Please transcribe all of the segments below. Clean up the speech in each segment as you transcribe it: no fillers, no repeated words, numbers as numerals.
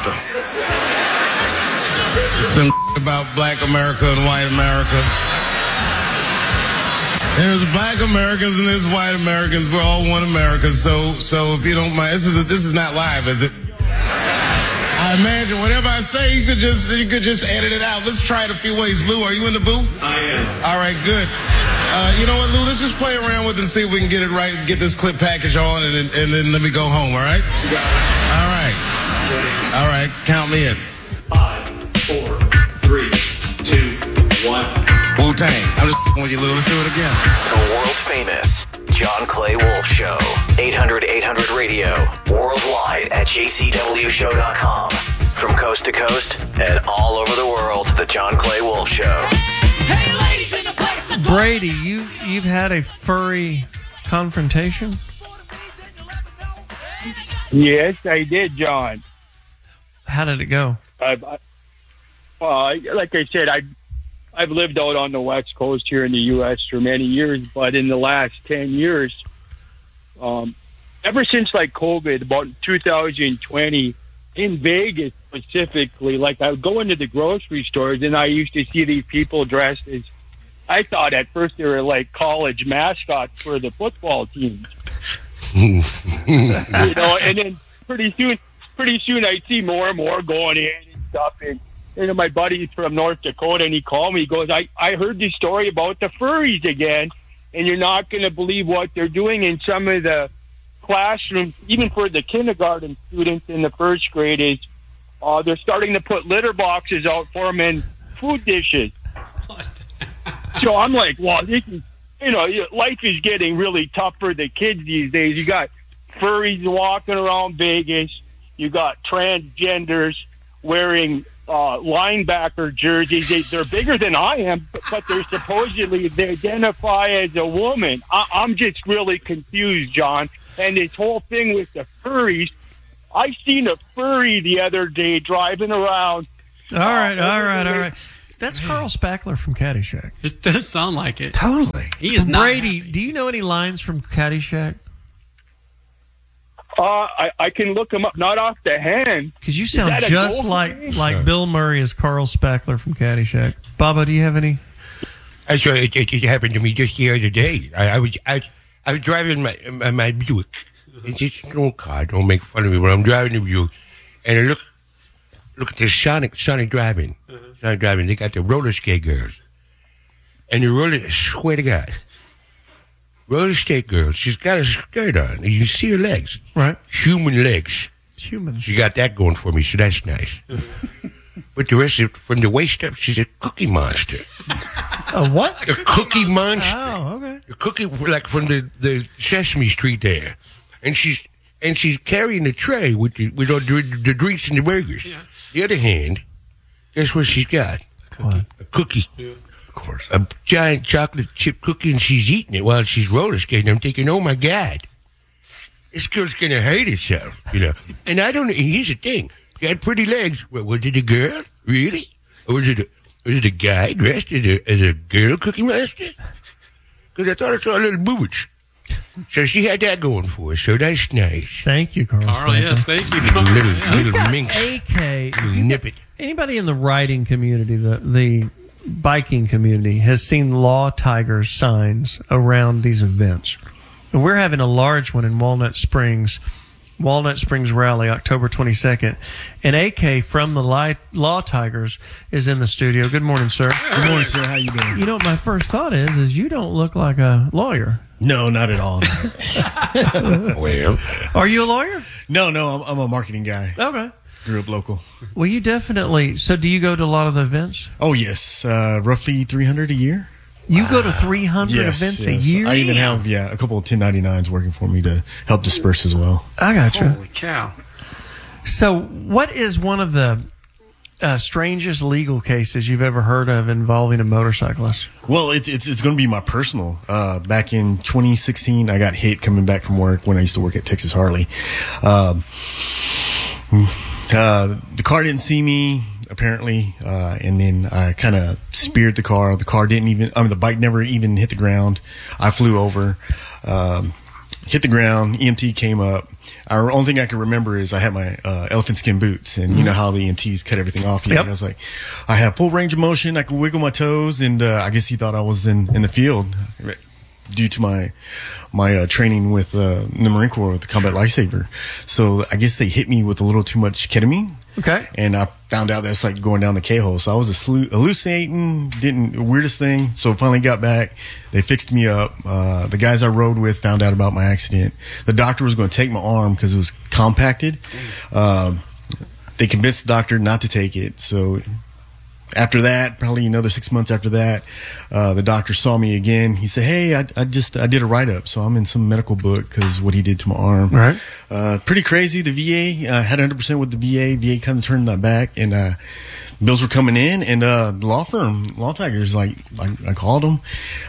America. Some about black America and white America. There's black Americans and there's white Americans. We're all one America. So if you don't mind, this is not live, is it? I imagine whatever I say, you could just edit it out. Let's try it a few ways. Lou, are you in the booth? I am. All right, good. You know what, Lou? Let's just play around with it and see if we can get it right, get this clip package on, and then let me go home. All right? You got it. All right. All right. Count me in. 5, 4, 3, 2, 1. Wu-Tang. I'm just with you, Lou. Let's do it again. The world famous John Clay Wolf Show. 800-800-RADIO. Worldwide at jcwshow.com. From coast to coast and all over the world, the John Clay Wolf Show. Hey, ladies in the place. Brady, you've had a furry confrontation? Yes, I did, John. How did it go? Like I said, I've lived out on the West Coast here in the U.S. for many years, but in the last 10 years, ever since like COVID, about 2020, in Vegas specifically, like I would go into the grocery stores and I used to see these people dressed as, I thought at first they were like college mascots for the football teams. You know, and then pretty soon I see more and more going in and stuff. And my buddy's from North Dakota, and he called me. He goes, I heard this story about the furries again, and you're not going to believe what they're doing in some of the classrooms, even for the kindergarten students in the first grade, is they're starting to put litter boxes out for them in food dishes. So I'm like, well, this is, life is getting really tough for the kids these days. You got furries walking around Vegas. You got transgenders wearing linebacker jerseys. They're bigger than I am, but they identify as a woman. I'm just really confused, John. And this whole thing with the furries, I seen a furry the other day driving around. All right. That's Carl Spackler from Caddyshack. It does sound like it. Totally. He is not Brady, happy. do you know any lines from Caddyshack? I can look him up, not off the hand. Because you sound just like Bill Murray as Carl Spackler from Caddyshack. Baba, do you have any? Actually, it happened to me just the other day. I was driving my Buick. It's just no car. Don't make fun of me when I'm driving the Buick. And I look at the Sonic driving. Sonic driving. They got the roller skate girls. And swear to God, roller skate girl, she's got a skirt on, and you see her legs. Right. Human legs. Humans. She got that going for me, so that's nice. But the rest of it, from the waist up, she's a cookie monster. A what? A cookie monster. Oh, okay. A cookie, like from the Sesame Street there. And she's carrying a tray with all the drinks and the burgers. Yeah. The other hand, guess what she's got? What? A cookie. Yeah. Of course. A giant chocolate chip cookie, and she's eating it while she's roller skating. I'm thinking, oh my God, this girl's gonna hate herself, And I don't know. Here's the thing: she had pretty legs. Well, was it a girl, really, or was it a guy dressed as a girl cookie monster? Because I thought I saw a little boobage. So she had that going for her. So that's nice. Thank you, Carl. Carl, yes, thank you, Carl. Little minx. AK. Nip it. Anybody in the riding community, the biking community, has seen Law Tiger signs around these events. And we're having a large one in Walnut Springs Rally, October 22nd. And AK from the Law Tigers is in the studio. Good morning, sir. Good morning, sir. How you doing? You know what my first thought is you don't look like a lawyer. No, not at all. Well, are you a lawyer? No, I'm a marketing guy. Okay. Grew up local. Well, you definitely. So, do you go to a lot of the events? Oh yes, roughly 300 a year. You go to 300 events a year? I even have a couple of 1099s working for me to help disperse as well. I got you. Holy cow! So, what is one of the strangest legal cases you've ever heard of involving a motorcyclist? Well, it's going to be my personal. Back in 2016, I got hit coming back from work when I used to work at Texas Harley. The car didn't see me, apparently, and then I kind of speared the car. The bike never even hit the ground. I flew over. hit the ground. EMT came up. Our only thing I can remember is I had my elephant skin boots, and you know how the EMTs cut everything off. You know? I was like, I have full range of motion. I can wiggle my toes, and I guess he thought I was in the field due to my training with the Marine Corps with the Combat Lifesaver. So I guess they hit me with a little too much ketamine. Okay. And I found out that's like going down the K-hole. So I was hallucinating, weirdest thing. So finally got back. They fixed me up. The guys I rode with found out about my accident. The doctor was going to take my arm because it was compacted. They convinced the doctor not to take it. So after that, probably another 6 months after that, the doctor saw me again. He said, "Hey, I did a write-up, so I'm in some medical book because what he did to my arm." Right. Pretty crazy. The VA had 100% with the VA. VA kind of turned that back, and bills were coming in. And the law firm, Law Tigers, I called them.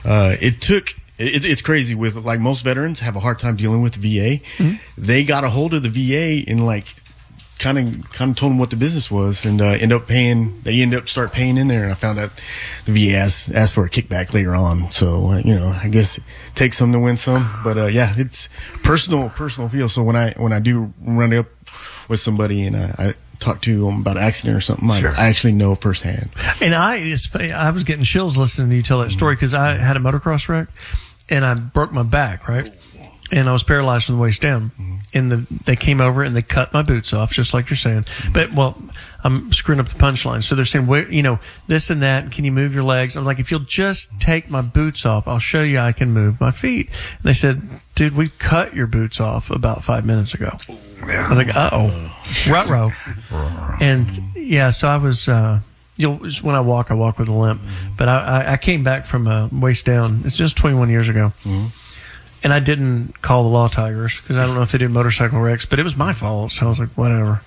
It's crazy. With like most veterans have a hard time dealing with the VA. Mm-hmm. They got a hold of the VA and kind of told them what the business was, and they end up start paying in there, and I found out the VA asked for a kickback later on. So I guess it takes some to win some, but yeah, it's personal feel. So when I do run up with somebody and I talk to them about an accident or something, I actually know firsthand. And I was getting chills listening to you tell that story because I had a motocross wreck and I broke my back, right? And I was paralyzed from the waist down. And they came over and they cut my boots off, just like you're saying. But, I'm screwing up the punchline. So they're saying, this and that. Can you move your legs? I'm like, if you'll just take my boots off, I'll show you I can move my feet. And they said, dude, we cut your boots off about 5 minutes ago. I was like, ruh-roh. And, yeah, so I was, when I walk with a limp. But I came back from waist down. It's just 21 years ago. Mm-hmm. And I didn't call the Law Tigers because I don't know if they do motorcycle wrecks, but it was my fault. So I was like, whatever.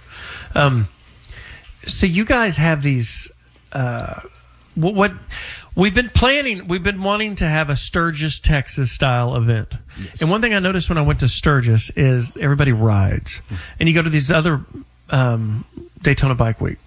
So you guys have these, what we've been planning, we've been wanting to have a Sturgis, Texas style event. Yes. And one thing I noticed when I went to Sturgis is everybody rides. And you go to these other, Daytona Bike Week,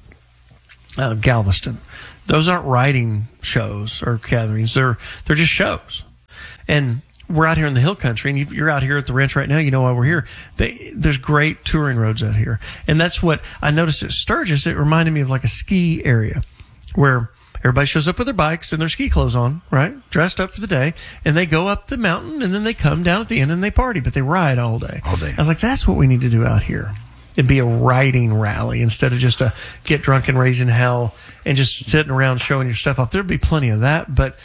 Galveston. Those aren't riding shows or gatherings. They're just shows. And we're out here in the hill country, and you're out here at the ranch right now. You know why we're here. There's great touring roads out here. And that's what I noticed at Sturgis. It reminded me of like a ski area where everybody shows up with their bikes and their ski clothes on, right? Dressed up for the day. And they go up the mountain, and then they come down at the end and they party, but they ride all day. All day. I was like, that's what we need to do out here. It'd be a riding rally instead of just a get drunk and raising hell and just sitting around showing your stuff off. There'd be plenty of that, but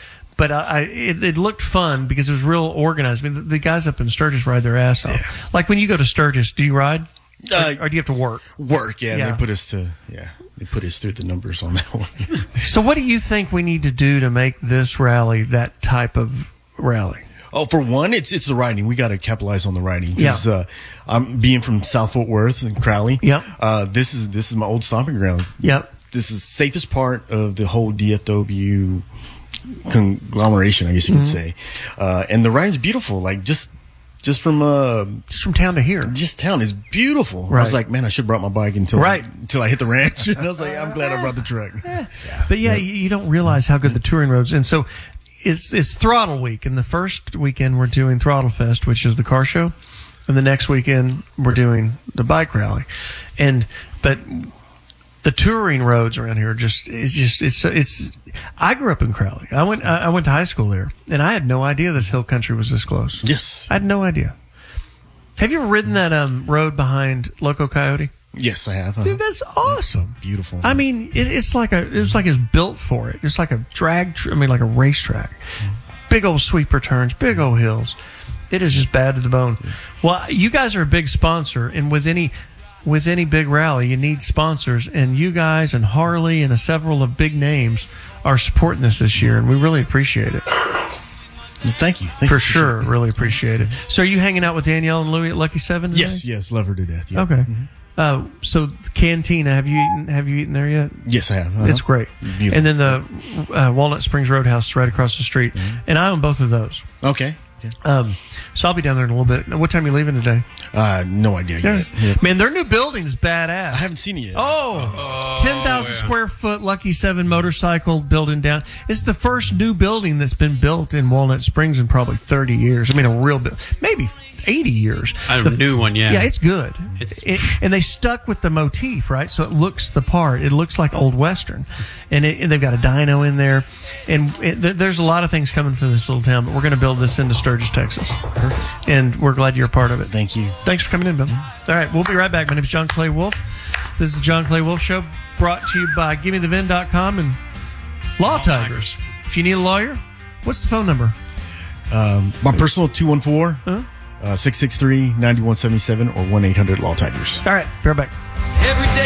it looked fun because it was real organized. I mean, the guys up in Sturgis ride their ass off. Yeah. Like when you go to Sturgis, do you ride? Or do you have to work? Yeah. They put us through the numbers on that one. So what do you think we need to do to make this rally that type of rally? Oh, for one, it's the riding. We got to capitalize on the riding because I'm being from South Fort Worth and Crowley. Yep. This is my old stomping ground. Yep. This is the safest part of the whole DFW conglomeration, I guess you could say. And the riding's beautiful. Like just from town to here. Just town is beautiful. Right. I was like, man, I should have brought my bike until I hit the ranch. And I was like, I'm glad I brought the truck. But you don't realize how good the touring roads. And so it's Throttle Week, and the first weekend we're doing Throttle Fest, which is the car show, and the next weekend we're doing the bike rally. But the touring roads around here it's I grew up in Crowley. I went to high school there, and I had no idea this hill country was this close. Yes. I had no idea. Have you ever ridden that road behind Loco Coyote? Yes, I have. Dude, that's awesome. Yeah, beautiful. I mean, it's like it's built for it. It's like a like a racetrack. Big old sweeper turns, big old hills. It is just bad to the bone. Well, you guys are a big sponsor, and with any big rally, you need sponsors, and you guys and Harley and several of big names are supporting this year, and we really appreciate it. Well, thank you. For sure, really appreciate it. So are you hanging out with Danielle and Louie at Lucky 7 today? Yes, love her to death. Yeah. Okay. Mm-hmm. So Cantina, have you eaten there yet? Yes, I have. Uh-huh. It's great. Beautiful. And then the Walnut Springs Roadhouse is right across the street, and I own both of those. Okay. So I'll be down there in a little bit. What time are you leaving today? No idea yet. Yeah. Man, their new building's badass. I haven't seen it yet. 10,000 square foot Lucky 7 motorcycle building down. It's the first new building that's been built in Walnut Springs in probably 30 years. I mean, a real maybe 80 years. A new one, yeah. Yeah, it's good. And they stuck with the motif, right? So it looks the part. It looks like old Western. And they've got a dyno in there. And there's a lot of things coming for this little town, but we're going to build this into Sturgis, Texas. Perfect. And we're glad you're a part of it. Thank you. Thanks for coming in, Bill. All right, we'll be right back. My name is John Clay Wolf. This is the John Clay Wolf Show, brought to you by GimmeTheVin.com and Law Tigers. If you need a lawyer, what's the phone number? My personal 214-663-9177 or 1-800-LAW-TIGERS. All right, be right back. Every day